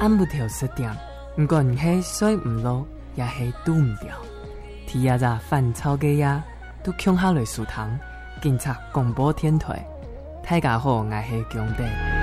按不条失点，不管是水唔落，也是拄唔掉。天也在翻草嘅呀，都恐下来树塘，警察广播天台，大家好，我是强弟。